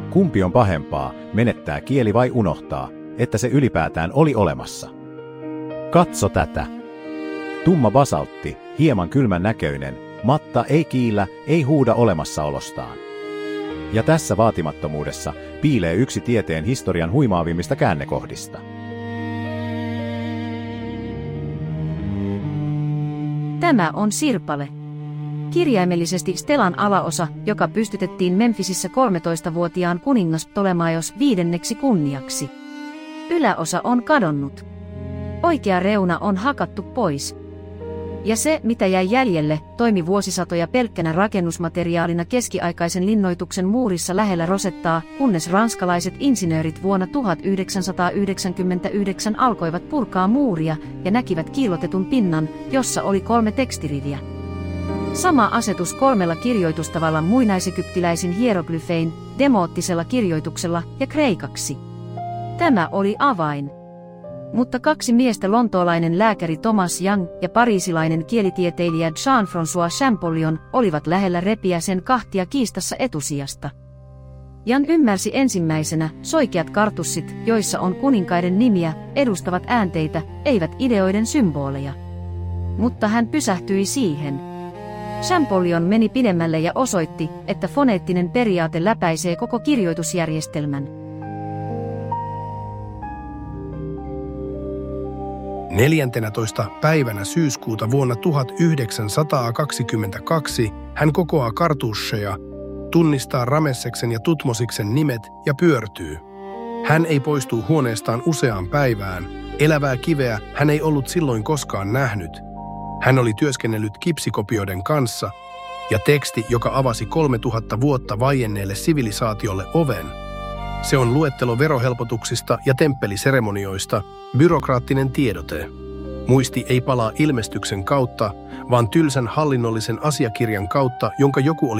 Kumpi on pahempaa, menettää kieli vai unohtaa, että se ylipäätään oli olemassa? Katso tätä. Tumma basaltti, hieman kylmän näköinen, matta ei kiillä, ei huuda olemassaolostaan. Ja tässä vaatimattomuudessa piilee yksi tieteen historian huimaavimmista käännekohdista. Tämä on sirpale. Kirjaimellisesti Stelan alaosa, joka pystytettiin Memphisissä 13-vuotiaan kuningas Ptolemaios viidenneksi kunniaksi. Yläosa on kadonnut. Oikea reuna on hakattu pois. Ja se, mitä jäi jäljelle, toimi vuosisatoja pelkkänä rakennusmateriaalina keskiaikaisen linnoituksen muurissa lähellä Rosettaa, kunnes ranskalaiset insinöörit vuonna 1999 alkoivat purkaa muuria ja näkivät kiillotetun pinnan, jossa oli 3 tekstiriviä. Sama asetus 3 kirjoitustavalla muinaisekyptiläisin hieroglyfein, demoottisella kirjoituksella ja kreikaksi. Tämä oli avain. Mutta 2 miestä, lontoolainen lääkäri Thomas Young ja pariisilainen kielitieteilijä Jean-François Champollion, olivat lähellä repiä sen kahtia kiistassa etusijasta. Young ymmärsi ensimmäisenä, soikeat kartussit, joissa on kuninkaiden nimiä, edustavat äänteitä, eivät ideoiden symboleja. Mutta hän pysähtyi siihen. Champollion meni pidemmälle ja osoitti, että foneettinen periaate läpäisee koko kirjoitusjärjestelmän. 14. päivänä syyskuuta vuonna 1922 hän kokoaa kartusseja, tunnistaa Ramesseksen ja Tutmosiksen nimet ja pyörtyy. Hän ei poistu huoneestaan useaan päivään. Elävää kiveä hän ei ollut silloin koskaan nähnyt. Hän oli työskennellyt kipsikopioiden kanssa, ja teksti, joka avasi 3000 vuotta vaienneelle sivilisaatiolle oven. Se on luettelo verohelpotuksista ja temppeliseremonioista, byrokraattinen tiedote. Muisti ei palaa ilmestyksen kautta, vaan tylsän hallinnollisen asiakirjan kautta, jonka joku oli